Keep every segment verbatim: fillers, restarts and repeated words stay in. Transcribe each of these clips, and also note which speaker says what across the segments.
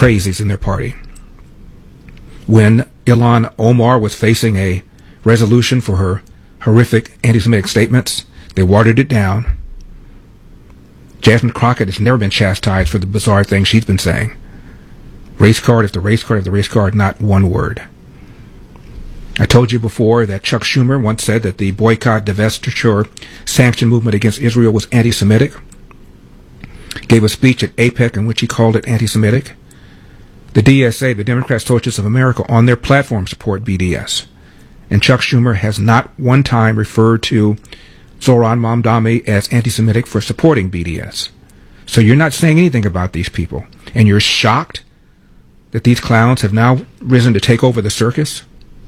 Speaker 1: crazies in their party. When Ilhan Omar was facing a resolution for her horrific anti-Semitic statements, they watered it down. Jasmine Crockett has never been chastised for the bizarre things she's been saying. Race card after race card after race card, not one word. I told you before that Chuck Schumer once said that the boycott, divestiture, sanction movement against Israel was anti-Semitic. Gave a speech at APEC in which he called it anti-Semitic. The D S A, the Democrat Socialists of America, on their platform support B D S. And Chuck Schumer has not one time referred to Zohran Mamdani as anti-Semitic for supporting B D S. So you're not saying anything about these people. And you're shocked that these clowns have now risen to take over the circus?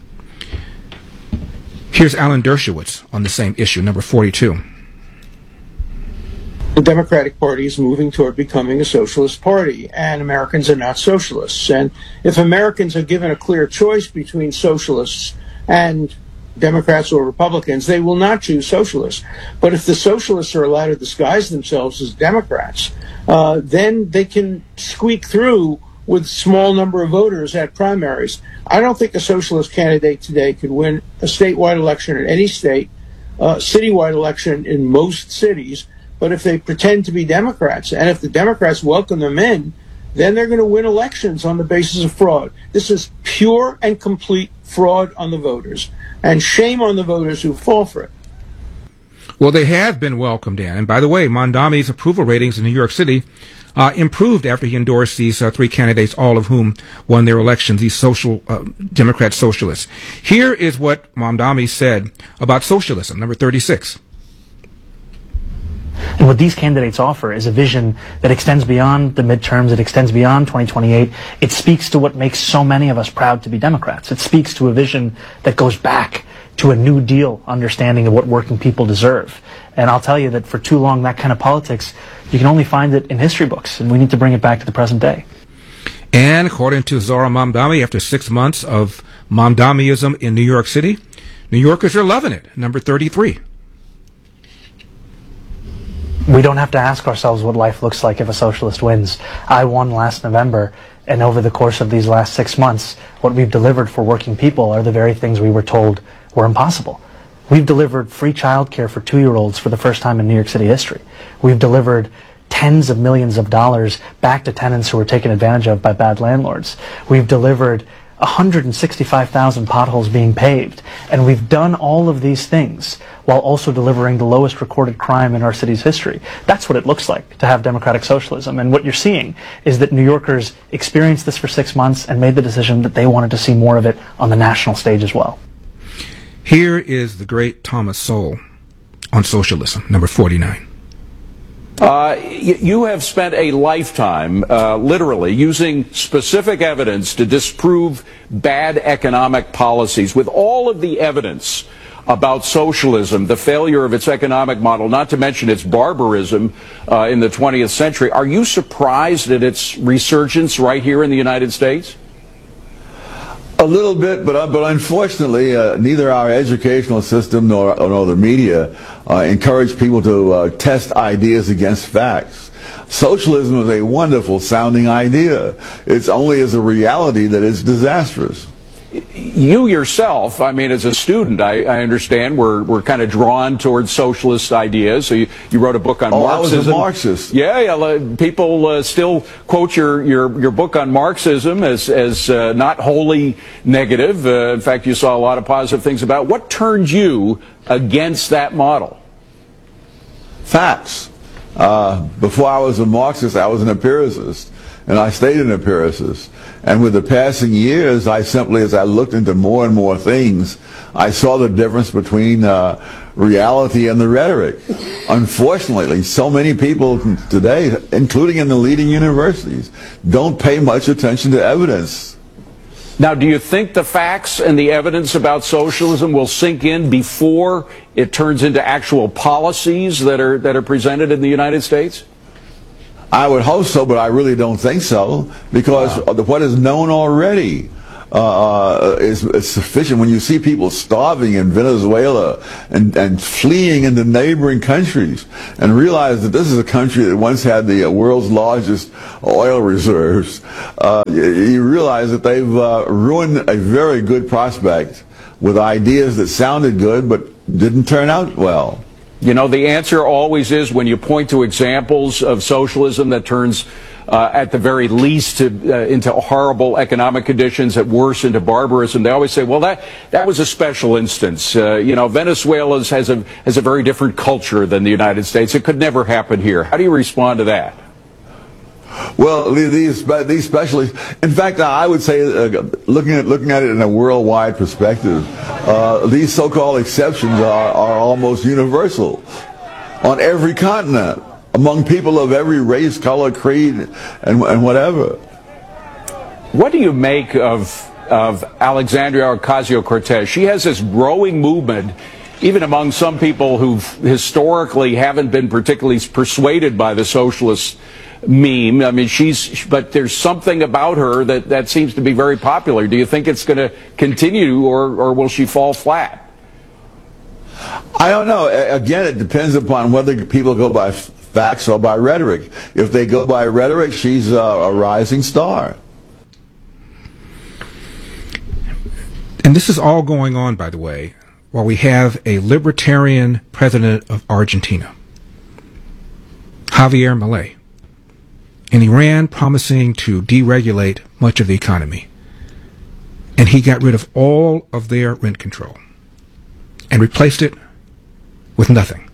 Speaker 1: Here's Alan Dershowitz on the same issue, number forty-two.
Speaker 2: The Democratic Party is moving toward becoming a socialist party, and Americans are not socialists. And if Americans are given a clear choice between socialists and Democrats or Republicans, they will not choose socialists. But if the socialists are allowed to disguise themselves as Democrats, uh, then they can squeak through with small number of voters at primaries. I don't think a socialist candidate today could win a statewide election in any state, a citywide election in most cities. But if they pretend to be Democrats, and if the Democrats welcome them in, then they're going to win elections on the basis of fraud. This is pure and complete fraud on the voters. And shame on the voters who fall for it.
Speaker 1: Well, they have been welcomed in. And by the way, Mamdani's approval ratings in New York City uh, improved after he endorsed these uh, three candidates, all of whom won their elections, these social uh, Democrat socialists. Here is what Mamdani said about socialism, number thirty-six.
Speaker 3: And what these candidates offer is a vision that extends beyond the midterms, it extends beyond twenty twenty-eight. It speaks to what makes so many of us proud to be Democrats. It speaks to a vision that goes back to a New Deal understanding of what working people deserve. And I'll tell you that for too long, that kind of politics, you can only find it in history books, and we need to bring it back to the present day.
Speaker 1: And according to Zohran Mamdani, after six months of Mamdaniism in New York City, New Yorkers are loving it, number thirty-three.
Speaker 3: We don't have to ask ourselves what life looks like if a socialist wins. I won last November, and over the course of these last six months, what we've delivered for working people are the very things we were told were impossible. We've delivered free childcare for two-year-olds for the first time in New York City history. We've delivered tens of millions of dollars back to tenants who were taken advantage of by bad landlords. We've delivered one hundred sixty-five thousand potholes being paved. And we've done all of these things while also delivering the lowest recorded crime in our city's history. That's what it looks like to have democratic socialism. And what you're seeing is that New Yorkers experienced this for six months and made the decision that they wanted to see more of it on the national stage as well.
Speaker 1: Here is the great Thomas Sowell on socialism, number forty-nine.
Speaker 4: Uh, you have spent a lifetime, uh, literally, using specific evidence to disprove bad economic policies. With all of the evidence about socialism, the failure of its economic model, not to mention its barbarism uh, in the twentieth century, are you surprised at its resurgence right here in the United States?
Speaker 5: A little bit, but uh, but unfortunately, uh, neither our educational system nor, nor the media uh, encourage people to uh, test ideas against facts. Socialism is a wonderful sounding idea. It's only as a reality that it's disastrous.
Speaker 4: You yourself, I mean, as a student, I, I understand, were, were kind of drawn towards socialist ideas. So you, you wrote a book on
Speaker 5: oh,
Speaker 4: Marxism.
Speaker 5: I was a Marxist.
Speaker 4: Yeah, yeah. People uh, still quote your, your, your book on Marxism as, as uh, not wholly negative. Uh, in fact, you saw a lot of positive things about it. What turned you against that model?
Speaker 5: Facts. Uh, before I was a Marxist, I was an empiricist. And I stayed an empiricist. And with the passing years, I simply, as I looked into more and more things, I saw the difference between uh, reality and the rhetoric. Unfortunately, so many people today, including in the leading universities, don't pay much attention to evidence.
Speaker 4: Now, do you think the facts and the evidence about socialism will sink in before it turns into actual policies that are, that are presented in the United States?
Speaker 5: I would hope so, but I really don't think so, because wow. of what is known already. uh, is, is sufficient. When you see people starving in Venezuela and, and fleeing into neighboring countries, and realize that this is a country that once had the world's largest oil reserves, uh, you, you realize that they've uh, ruined a very good prospect with ideas that sounded good but didn't turn out well.
Speaker 4: You know, the answer always is, when you point to examples of socialism that turns, uh, at the very least, to, uh, into horrible economic conditions, at worst into barbarism, they always say, well, that that was a special instance. Uh, you know, Venezuela has a has a very different culture than the United States. It could never happen here. How do you respond to that?
Speaker 5: Well, these these specialists, in fact, I would say, uh, looking at looking at it in a worldwide perspective, uh, these so-called exceptions are, are almost universal on every continent, among people of every race, color, creed, and, and whatever.
Speaker 4: What do you make of of Alexandria Ocasio-Cortez? She has this growing movement, even among some people who historically haven't been particularly persuaded by the socialist meme. I mean, she's, but there's something about her that, that seems to be very popular. Do you think it's going to continue, or, or will she fall flat?
Speaker 5: I don't know. Again, it depends upon whether people go by facts or by rhetoric. If they go by rhetoric, she's a, a rising star.
Speaker 1: And this is all going on, by the way, while we have a libertarian president of Argentina, Javier Milei. And he ran promising to deregulate much of the economy. And he got rid of all of their rent control and replaced it with nothing.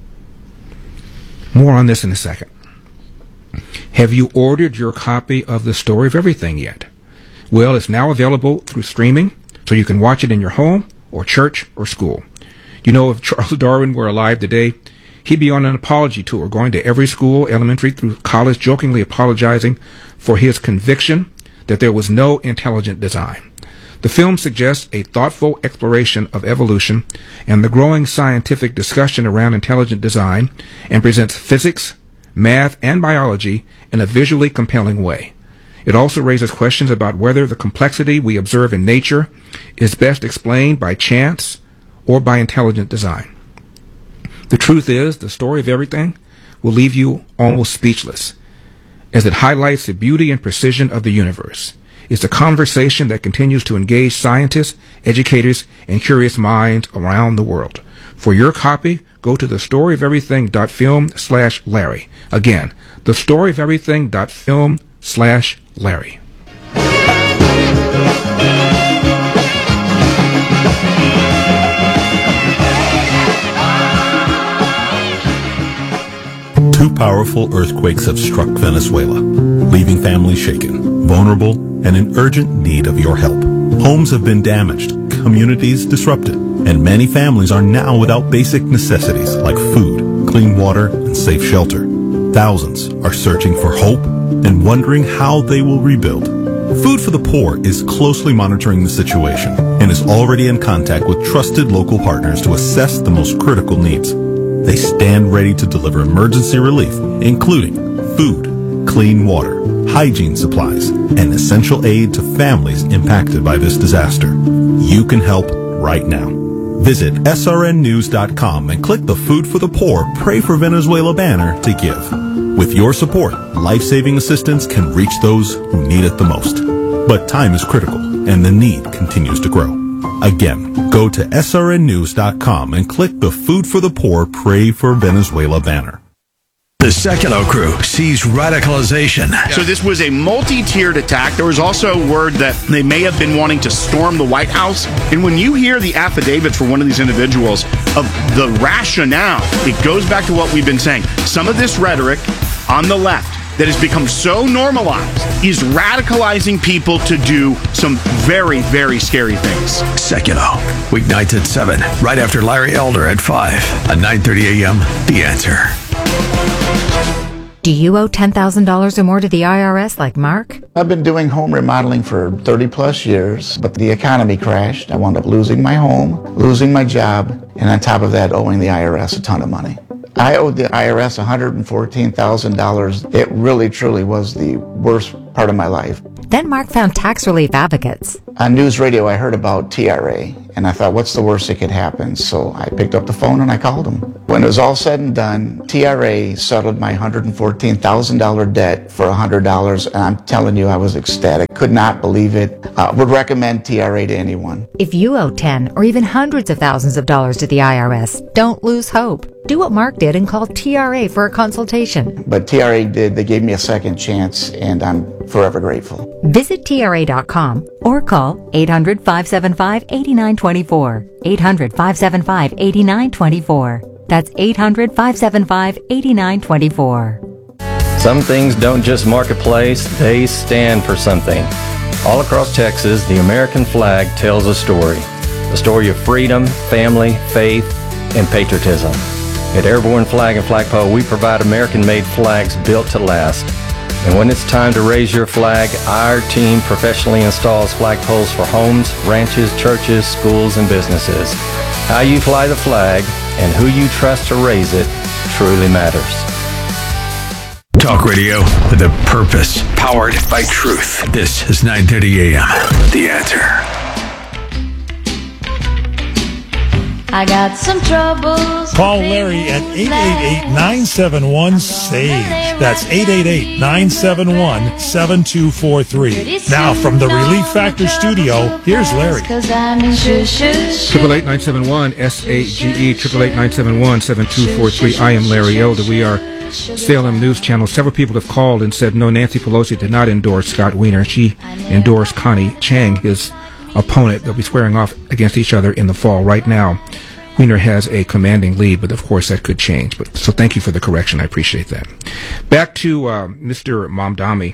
Speaker 1: More on this in a second. Have you ordered your copy of The Story of Everything yet? Well, it's now available through streaming, so you can watch it in your home or church or school. You know, if Charles Darwin were alive today, he'd be on an apology tour, going to every school, elementary through college, jokingly apologizing for his conviction that there was no intelligent design. The film suggests a thoughtful exploration of evolution and the growing scientific discussion around intelligent design, and presents physics, math, and biology in a visually compelling way. It also raises questions about whether the complexity we observe in nature is best explained by chance or by intelligent design. The truth is, The Story of Everything will leave you almost speechless, as it highlights the beauty and precision of the universe. It's a conversation that continues to engage scientists, educators, and curious minds around the world. For your copy, go to the story of everything dot film slash Larry. Again, the story of everything dot film slash Larry.
Speaker 6: Two powerful earthquakes have struck Venezuela, leaving families shaken, vulnerable, and in urgent need of your help. Homes have been damaged, communities disrupted, and many families are now without basic necessities like food, clean water, and safe shelter. Thousands are searching for hope and wondering how they will rebuild. Food for the Poor is closely monitoring the situation and is already in contact with trusted local partners to assess the most critical needs. They stand ready to deliver emergency relief, including food, clean water, hygiene supplies, and essential aid to families impacted by this disaster. You can help right now. Visit S R N news dot com and click the Food for the Poor Pray for Venezuela banner to give. With your support, life-saving assistance can reach those who need it the most. But time is critical, and the need continues to grow. Again, go to S R N news dot com and click the Food for the Poor Pray for Venezuela banner.
Speaker 7: The Sekulow crew sees radicalization.
Speaker 8: So this was a multi-tiered attack. There was also word that they may have been wanting to storm the White House. And when you hear the affidavits for one of these individuals of the rationale, it goes back to what we've been saying. Some of this rhetoric on the left that has become so normalized is radicalizing people to do some very, very scary things.
Speaker 7: Sekulow, weeknights at seven, right after Larry Elder at five, at nine thirty a.m., The Answer.
Speaker 9: Do you owe ten thousand dollars or more to the I R S like Mark?
Speaker 10: I've been doing home remodeling for thirty plus years, but the economy crashed. I wound up losing my home, losing my job, and on top of that, owing the I R S a ton of money. I owed the I R S one hundred fourteen thousand dollars. It really, truly was the worst part of my life.
Speaker 9: Then Mark found Tax Relief Advocates.
Speaker 10: On news radio, I heard about T R A, and I thought, what's the worst that could happen? So I picked up the phone and I called them. When it was all said and done, T R A settled my one hundred fourteen thousand dollars debt for one hundred dollars, and I'm telling you, I was ecstatic. Could not believe it. Uh, would recommend T R A to anyone.
Speaker 9: If you owe ten or even hundreds of thousands of dollars to the I R S, don't lose hope. Do what Mark did and call T R A for a consultation.
Speaker 10: But T R A did. They gave me a second chance, and I'm forever grateful.
Speaker 9: Visit T R A dot com or call eight hundred, five seven five, eight nine two four. eight hundred, five seven five, eight nine two four. That's eight hundred, five seven five, eight nine two four.
Speaker 11: Some things don't just mark a place, they stand for something. All across Texas, the American flag tells a story. A story of freedom, family, faith, and patriotism. At Airborne Flag and Flagpole, we provide American-made flags built to last. And when it's time to raise your flag, our team professionally installs flagpoles for homes, ranches, churches, schools, and businesses. How you fly the flag and who you trust to raise it truly matters.
Speaker 7: Talk radio with a purpose, powered by truth. This is nine thirty a.m. The Answer.
Speaker 12: I got some troubles.
Speaker 13: Call Larry at eight eight eight, nine seven one, SAGE. That's eight eight eight, nine seven one, seven two four three. Now from the Relief Factor studio, here's Larry.
Speaker 1: Triple eight nine seven one S A G E, triple eight nine seven one seven two four three. I am Larry Elder. We are Salem News Channel. Several people have called and said no, Nancy Pelosi did not endorse Scott Wiener. She endorsed Connie Chang, his opponent. They'll be squaring off against each other in the fall. Right now, Wiener has a commanding lead, but of course that could change. But so thank you for the correction. I appreciate that. Back to uh, Mister Mamdani.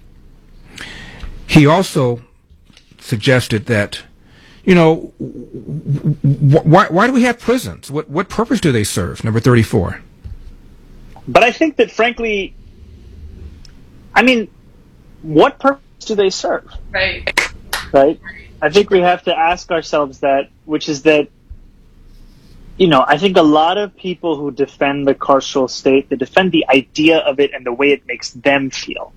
Speaker 1: He also suggested that, you know, wh- why why do we have prisons? What what purpose do they serve? Number thirty-four.
Speaker 14: But I think that, frankly, I mean, what purpose do they serve?
Speaker 15: Right.
Speaker 14: Right? I think we have to ask ourselves that, which is that, you know, I think a lot of people who defend the carceral state, they defend the idea of it and the way it makes them feel.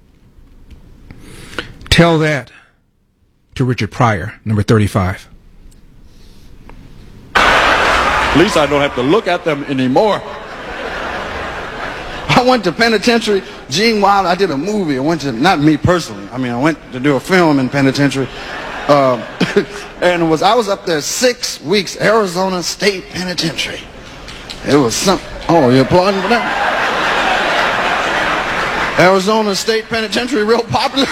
Speaker 1: Tell that to Richard Pryor, number thirty-five.
Speaker 16: At least I don't have to look at them anymore. I went to penitentiary. Gene Wilder, I did a movie. I went to, not me personally, I mean, I went to do a film in penitentiary. Uh, and it was I was up there six weeks, Arizona State Penitentiary. It was some, oh, you're applauding for that? Arizona State Penitentiary, real popular.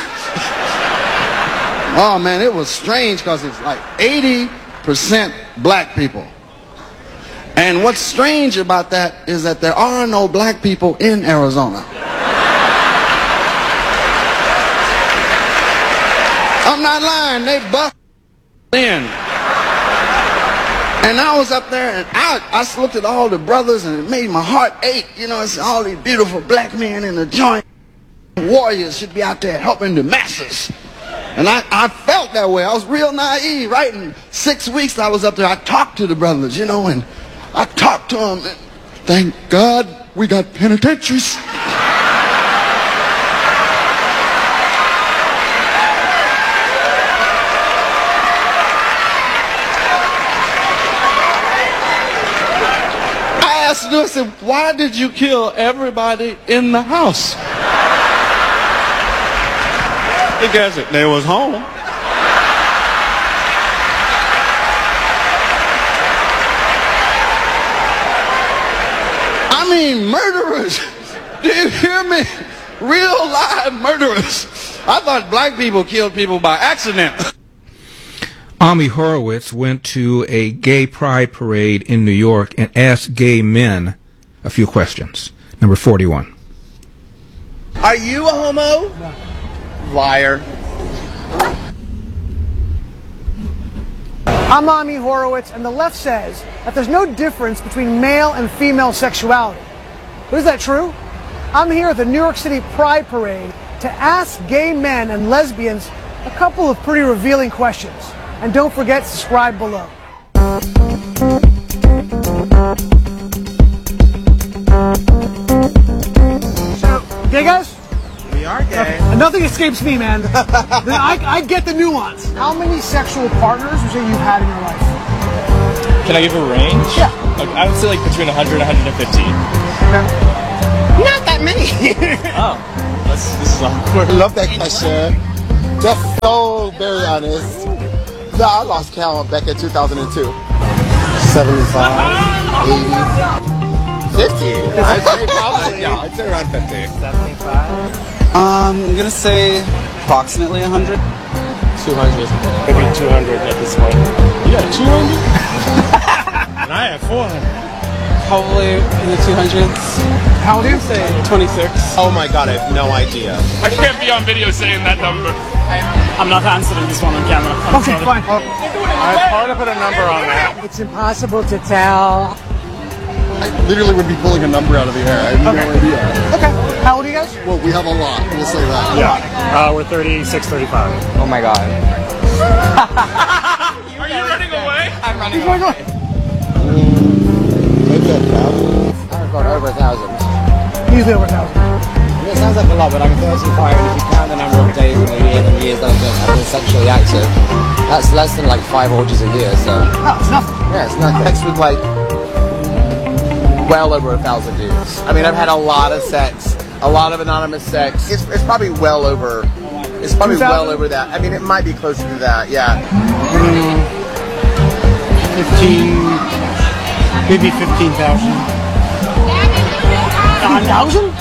Speaker 16: Oh, man, it was strange because it's like eighty percent black people. And what's strange about that is that there are no black people in Arizona. I'm not lying, they buffed in. And I was up there and I, I looked at all the brothers and it made my heart ache. You know, it's all these beautiful black men in the joint. Warriors should be out there helping the masses. And I, I felt that way. I was real naive, right? In six weeks I was up there, I talked to the brothers, you know, and I talked to them. And thank God we got penitentiaries. I asked them, I said, why did you kill everybody in the house? Because they was home. I mean, murderers. Do you hear me? Real live murderers. I thought black people killed people by accident.
Speaker 1: Ami Horowitz went to a gay pride parade in New York and asked gay men a few questions. Number forty-one.
Speaker 17: Are you a homo? No. Liar.
Speaker 18: I'm Ami Horowitz, and the left says that there's no difference between male and female sexuality. But is that true? I'm here at the New York City Pride Parade to ask gay men and lesbians a couple of pretty revealing questions. And don't forget to subscribe below. So, gay guys?
Speaker 17: We are gay.
Speaker 18: Okay. Nothing escapes me, man. I, I get the nuance. How many sexual partners would you say you've had in your life?
Speaker 15: Can I give a range?
Speaker 18: Yeah.
Speaker 15: Like, I would say like between one hundred and one hundred fifty.
Speaker 17: Not that many.
Speaker 15: Oh, that's, this is awkward.
Speaker 19: I love that question. That's so very honest. No, I lost count back in two thousand two. seventy-five, eighty, fifty. I'd say probably. Yeah, I'd say around fifty.
Speaker 15: seventy-five.
Speaker 20: Um, I'm gonna say approximately one hundred.
Speaker 19: two hundred.
Speaker 15: Maybe two hundred at this point.
Speaker 19: You got two hundred?
Speaker 15: And I have four hundred.
Speaker 20: Probably in the two hundreds.
Speaker 18: How old are you?
Speaker 20: Say twenty-six.
Speaker 19: Oh my god, I have no idea.
Speaker 15: I can't be on video saying that number. I'm not answering this one on camera. I'm
Speaker 18: Okay,
Speaker 15: sorry.
Speaker 18: fine.
Speaker 15: It's hard to put a number on that.
Speaker 18: It's impossible to tell.
Speaker 19: I literally would be pulling a number out of the air. I have
Speaker 18: Okay.
Speaker 19: no idea.
Speaker 18: Okay. How old are you guys?
Speaker 19: Well, we have a lot. We'll say that.
Speaker 15: Yeah. Uh, we're thirty-six, thirty-five.
Speaker 20: Oh my god.
Speaker 15: Are you running away?
Speaker 20: I'm running
Speaker 18: Keep going,
Speaker 20: away.
Speaker 19: Maybe a thousand.
Speaker 20: I've got over a thousand.
Speaker 18: Easily over a thousand.
Speaker 20: It sounds like a lot, but I'm thirty-five, and if you count the number of days in a year and years that I've been, I've been sexually active, that's less than like five orgies a year, so.
Speaker 18: Oh, it's nothing.
Speaker 20: Yeah, it's nothing. Sex with like well over a thousand dudes. I mean, I've had a lot of sex, a lot of anonymous sex. It's, it's probably well over, it's probably well over that. I mean, it might be closer to that, yeah.
Speaker 15: Mm, fifteen, maybe fifteen thousand.
Speaker 18: A thousand?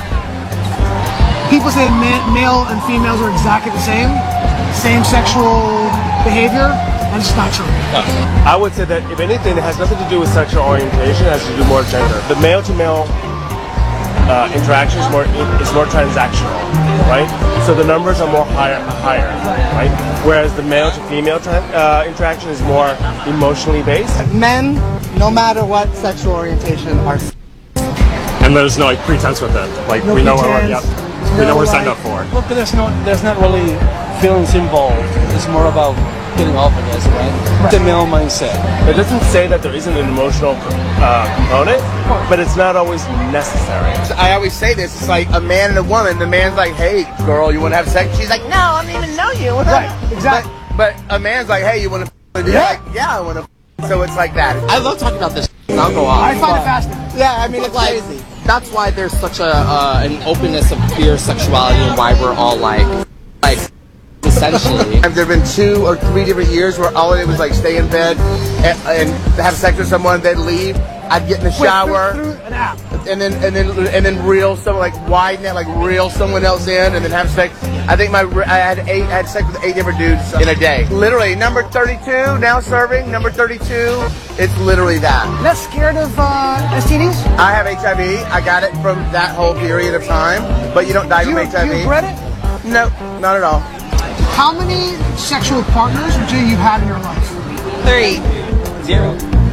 Speaker 18: People say ma- male and females are exactly the same, same sexual behavior, and it's not true.
Speaker 15: I would say that if anything, it has nothing to do with sexual orientation. It has to do more gender. The male-to-male uh, interaction is more is more transactional, right? So the numbers are more higher, higher, right? Whereas the male-to-female tra- uh, interaction is more emotionally based.
Speaker 20: Men, no matter what sexual orientation, are.
Speaker 15: And there's no like pretense with it. Like
Speaker 18: No
Speaker 15: we know what we're,
Speaker 18: pretense.
Speaker 15: yep, we know
Speaker 18: No,
Speaker 15: what we're signed
Speaker 18: like-
Speaker 15: up for.
Speaker 20: Look, there's no, there's not really feelings involved. It's more about getting off, I guess, right? right. The male mindset.
Speaker 15: It doesn't say that there isn't an emotional uh, component, but it's not always necessary.
Speaker 17: I always say this. It's like a man and a woman. The man's like, "Hey, girl, you want to have sex?" She's like, "No, I don't even know you."
Speaker 18: Right, exactly.
Speaker 17: But, but a man's like, "Hey, you want to?" You're
Speaker 18: Yeah.
Speaker 17: like, "Yeah, I want to." So it's like that.
Speaker 20: I love talking about this. I'll go off.
Speaker 18: I find it fascinating.
Speaker 20: Yeah, I mean, it's like, that's why there's such a uh, an openness of queer sexuality and why we're all like, like, essentially.
Speaker 17: There have been two or three different years where all I did was like stay in bed and, and have sex with someone, then leave. I'd get in the shower,
Speaker 18: Wait, through, through an app.
Speaker 17: and then and then and then reel someone, like widen it, like reel someone else in, and then have sex. I think my I had eight I had sex with eight different dudes in a day. Literally, number thirty-two now serving. Number thirty-two. It's literally that.
Speaker 18: Not scared of uh, S T Ds?
Speaker 17: I have H I V. I got it from that whole period of time, but you don't die
Speaker 18: Do
Speaker 17: from
Speaker 18: you,
Speaker 17: H I V.
Speaker 18: do you regret it?
Speaker 17: No, not at all.
Speaker 18: How many sexual partners would you say you've had in your life?
Speaker 20: Three. Zero.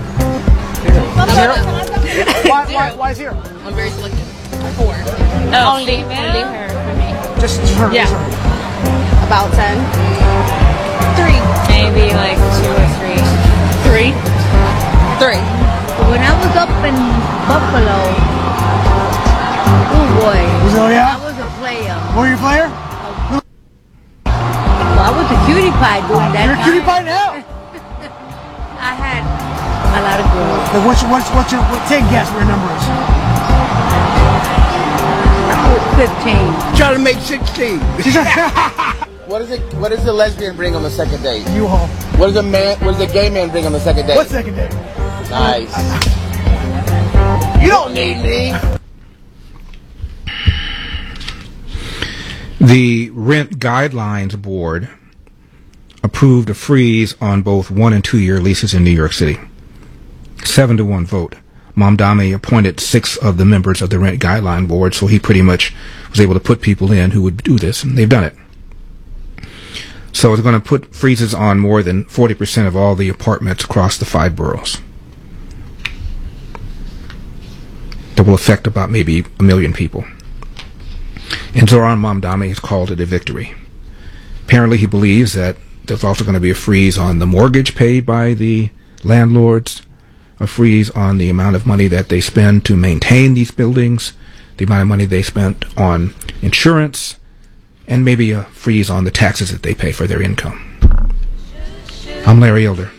Speaker 18: Zero? why, why, why zero?
Speaker 21: I'm very selective. Four. Oh, only, only her for me.
Speaker 18: Just her.
Speaker 21: Yeah.
Speaker 18: just her.
Speaker 21: About ten. Three. Maybe like two or three. Three? Three.
Speaker 22: When I was up in Buffalo, oh boy,
Speaker 18: Oh, yeah?
Speaker 22: I was a player.
Speaker 18: Were you a player?
Speaker 22: Well, I was a cutie pie during that
Speaker 18: You're a
Speaker 22: time.
Speaker 18: cutie pie now?
Speaker 22: I had a lot of girls.
Speaker 18: So what's, what's, what's your, what, take a guess what your number is.
Speaker 22: fifteen.
Speaker 17: Try to make sixteen. What is it? What does the lesbian bring on the second date?
Speaker 18: U-Haul.
Speaker 17: What does the man? What does the gay man bring on the second date?
Speaker 18: What second date?
Speaker 17: Nice. You don't need me.
Speaker 1: The Rent Guidelines Board approved a freeze on both one and two year leases in New York City. Seven to one vote. Mamdani appointed six of the members of the Rent Guideline Board, so he pretty much was able to put people in who would do this, and they've done it. So it's going to put freezes on more than forty percent of all the apartments across the five boroughs. That will affect about maybe a million people. And Zoran Mamdani has called it a victory. Apparently he believes that there's also going to be a freeze on the mortgage paid by the landlords, a freeze on the amount of money that they spend to maintain these buildings, the amount of money they spent on insurance, and maybe a freeze on the taxes that they pay for their income. I'm Larry Elder.